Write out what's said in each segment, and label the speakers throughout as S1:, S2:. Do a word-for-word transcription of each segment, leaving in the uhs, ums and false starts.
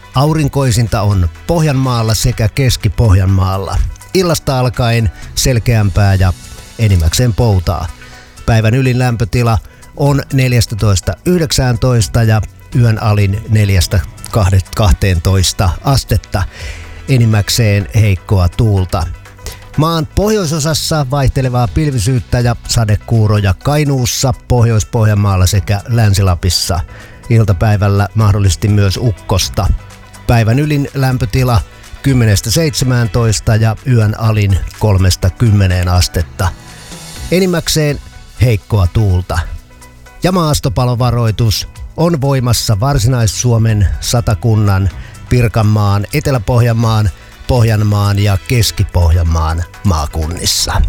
S1: Aurinkoisinta on Pohjanmaalla sekä Keski-Pohjanmaalla. Illasta alkaen selkeämpää ja enimmäkseen poutaa. Päivän ylin lämpötila on neljätoista yhdeksäntoista ja yön alin neljästä kahteentoista astetta. Enimmäkseen heikkoa tuulta. Maan pohjoisosassa vaihtelevaa pilvisyyttä ja sadekuuroja Kainuussa, Pohjois-Pohjanmaalla sekä Länsi-Lapissa. Iltapäivällä mahdollisesti myös ukkosta. Päivän ylin lämpötila kymmenestä seitsemääntoista ja yön alin kolmesta kymmeneen astetta. Enimmäkseen heikkoa tuulta. Ja maastopalovaroitus on voimassa Varsinais-Suomen, Satakunnan, Pirkanmaan, Etelä-Pohjanmaan, Pohjanmaan ja Keski-Pohjanmaan maakunnissa.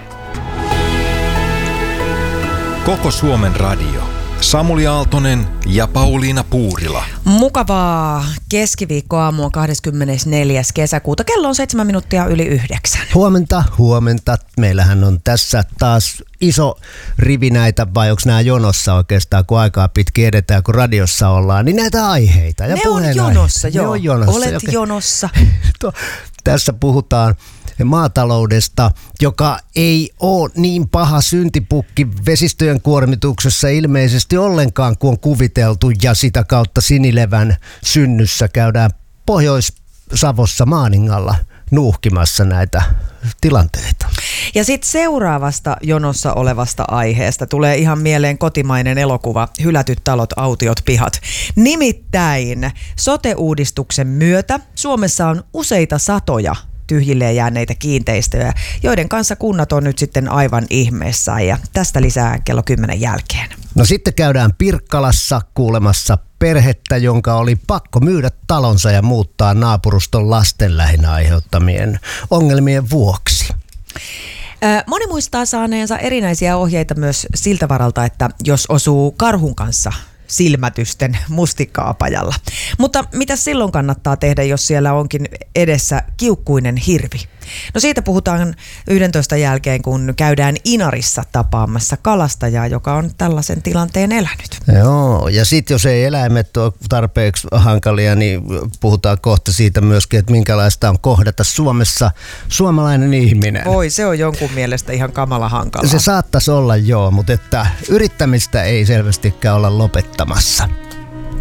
S2: Koko Suomen radio. Samuli Aaltonen ja Pauliina Puurila.
S3: Mukavaa keskiviikkoaamua kahdeskymmenesneljäs kesäkuuta. Kello on seitsemän minuuttia yli yhdeksän.
S1: Huomenta, huomenta. Meillähän on tässä taas iso rivi näitä, vai onko nämä jonossa oikeastaan, kun aikaa pitkin edetään, kun radiossa ollaan, niin näitä aiheita. Ja
S3: ne on jonossa, joo.
S1: Ne on jonossa.
S3: Olet
S1: Joka...
S3: jonossa.
S1: Tässä puhutaan maataloudesta, joka ei ole niin paha syntipukki vesistöjen kuormituksessa ilmeisesti ollenkaan, kuin on kuviteltu, ja sitä kautta Sinilevän synnyssä käydään Pohjois-Savossa Maaningalla nuuhkimassa näitä tilanteita.
S3: Ja sitten seuraavasta jonossa olevasta aiheesta tulee ihan mieleen kotimainen elokuva Hylätyt talot, autiot pihat. Nimittäin sote-uudistuksen myötä Suomessa on useita satoja tyhjilleen jääneitä kiinteistöjä, joiden kanssa kunnat on nyt sitten aivan ihmeessään, ja tästä lisää kello kymmenen jälkeen.
S1: No sitten käydään Pirkkalassa kuulemassa perhettä, jonka oli pakko myydä talonsa ja muuttaa naapuruston lasten lähinnä aiheuttamien ongelmien vuoksi.
S3: Moni muistaa saaneensa erinäisiä ohjeita myös siltä varalta, että jos osuu karhun kanssa silmätysten mustikka-apajalla. Mutta mitä silloin kannattaa tehdä, jos siellä onkin edessä kiukkuinen hirvi? No siitä puhutaan yhdentoista jälkeen, kun käydään Inarissa tapaamassa kalastajaa, joka on tällaisen tilanteen elänyt.
S1: Joo, ja sitten jos ei eläimet ole tarpeeksi hankalia, niin puhutaan kohta siitä myöskin, että minkälaista on kohdata Suomessa suomalainen ihminen.
S3: Voi, se on jonkun mielestä ihan kamala hankalaa.
S1: Se saattaisi olla joo, mutta että yrittämistä ei selvästikään olla lopettamassa.